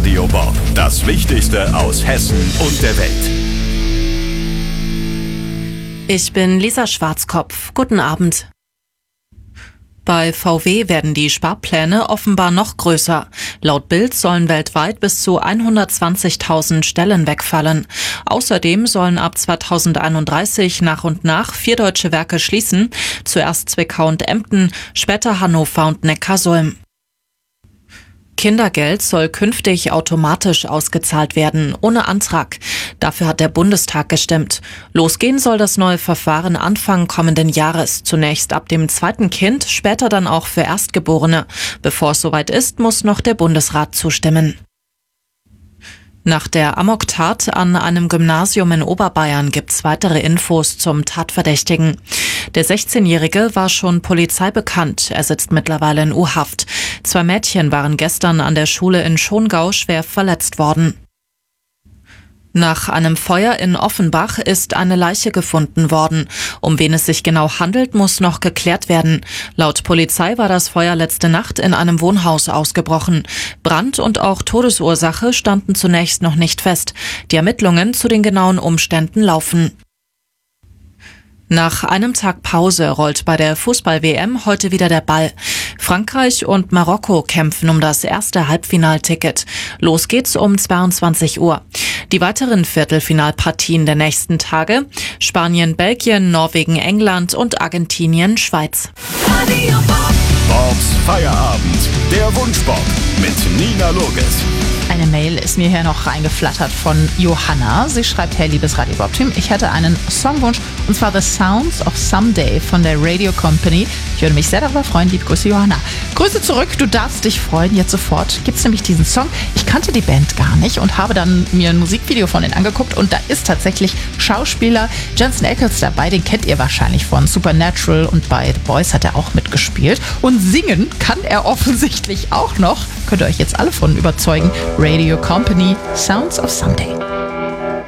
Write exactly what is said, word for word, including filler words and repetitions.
Radio Bob. Das Wichtigste aus Hessen und der Welt. Ich bin Lisa Schwarzkopf. Guten Abend. Bei V W werden die Sparpläne offenbar noch größer. Laut Bild sollen weltweit bis zu hundertzwanzigtausend Stellen wegfallen. Außerdem sollen ab zweitausendeinunddreißig nach und nach vier deutsche Werke schließen. Zuerst Zwickau und Emden, später Hannover und Neckarsulm. Kindergeld soll künftig automatisch ausgezahlt werden, ohne Antrag. Dafür hat der Bundestag gestimmt. Losgehen soll das neue Verfahren Anfang kommenden Jahres. Zunächst ab dem zweiten Kind, später dann auch für Erstgeborene. Bevor es soweit ist, muss noch der Bundesrat zustimmen. Nach der Amoktat an einem Gymnasium in Oberbayern gibt's weitere Infos zum Tatverdächtigen. Der sechzehnjährige war schon Polizei bekannt. Er sitzt mittlerweile in U-Haft. Zwei Mädchen waren gestern an der Schule in Schongau schwer verletzt worden. Nach einem Feuer in Offenbach ist eine Leiche gefunden worden. Um wen es sich genau handelt, muss noch geklärt werden. Laut Polizei war das Feuer letzte Nacht in einem Wohnhaus ausgebrochen. Brand und auch Todesursache standen zunächst noch nicht fest. Die Ermittlungen zu den genauen Umständen laufen. Nach einem Tag Pause rollt bei der Fußball-W M heute wieder der Ball. Frankreich und Marokko kämpfen um das erste Halbfinalticket. Los geht's um zweiundzwanzig Uhr. Die weiteren Viertelfinalpartien der nächsten Tage: Spanien, Belgien, Norwegen, England und Argentinien, Schweiz. Bobs Feierabend, der Wunschbob mit Nina Loges. Eine Mail ist mir hier noch reingeflattert von Johanna. Sie schreibt: Hey, liebes Radio Bob Team, ich hätte einen Songwunsch, und zwar The Sounds of Someday von der Radio Company. Ich würde mich sehr darüber freuen. Liebe Grüße, Johanna. Grüße zurück, du darfst dich freuen. Jetzt sofort gibt's nämlich diesen Song. Ich kannte die Band gar nicht und habe dann mir ein Musikvideo von denen angeguckt, und da ist tatsächlich Schauspieler Jensen Ackles dabei. Den kennt ihr wahrscheinlich von Supernatural, und bei The Boys hat er auch mitgespielt. Und singen kann er offensichtlich auch noch. Könnt ihr euch jetzt alle von überzeugen. Radio Company, Sounds of Someday.